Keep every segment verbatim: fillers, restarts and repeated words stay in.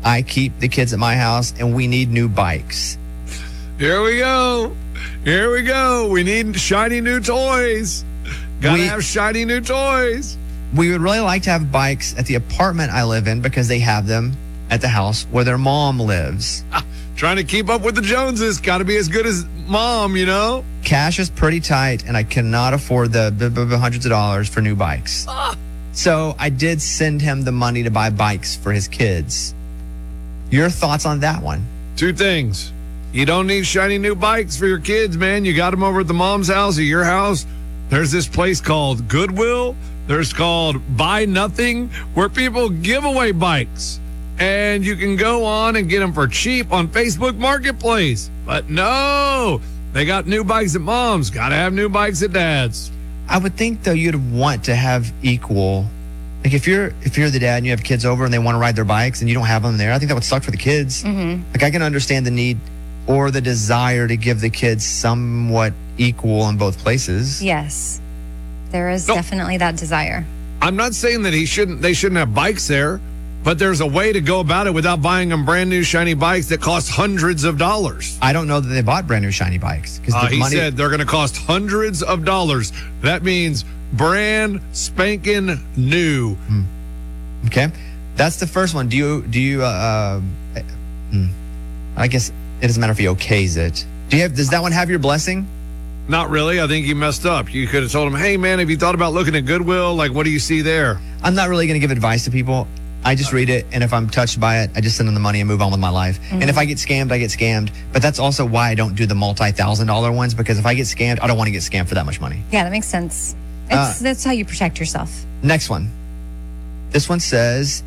I keep the kids at my house, and we need new bikes. Here we go. Here we go. We need shiny new toys. Gotta We- have shiny new toys. We would really like to have bikes at the apartment I live in because they have them at the house where their mom lives. Trying to keep up with the Joneses. Got to be as good as mom, you know? Cash is pretty tight, and I cannot afford the b- b- b- hundreds of dollars for new bikes. Ah. So I did send him the money to buy bikes for his kids. Your thoughts on that one? Two things. You don't need shiny new bikes for your kids, man. You got them over at the mom's house or your house. There's this place called Goodwill. There's called Buy Nothing, where people give away bikes. And you can go on and get them for cheap on Facebook Marketplace. But no, they got new bikes at mom's. Got to have new bikes at dad's. I would think though you'd want to have equal. Like if you're if you're the dad and you have kids over and they want to ride their bikes and you don't have them there, I think that would suck for the kids. Mm-hmm. Like I can understand the need or the desire to give the kids somewhat equal in both places. Yes. There is No. definitely that desire. I'm not saying that he shouldn't. They shouldn't have bikes there, but there's a way to go about it without buying them brand new shiny bikes that cost hundreds of dollars. I don't know that they bought brand new shiny bikes because Uh, the he money. said they're going to cost hundreds of dollars. That means brand spanking new. Okay, that's the first one. Do you do you? Uh, uh, hmm. I guess it doesn't matter if he okays it. Do you have? Does that one have your blessing? Not really. I think you messed up. You could have told him, hey, man, have you thought about looking at Goodwill? Like, what do you see there? I'm not really going to give advice to people. I just read it, and if I'm touched by it, I just send them the money and move on with my life. Mm-hmm. And if I get scammed, I get scammed. But that's also why I don't do the multi-thousand dollar ones, because if I get scammed, I don't want to get scammed for that much money. Yeah, that makes sense. It's, Uh, that's how you protect yourself. Next one. This one says,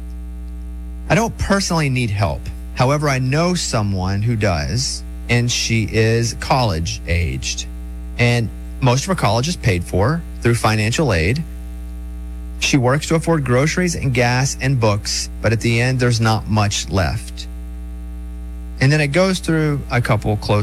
I don't personally need help. However, I know someone who does, and she is college aged. And most of her college is paid for through financial aid. She works to afford groceries and gas and books, but at the end, there's not much left. And then it goes through a couple close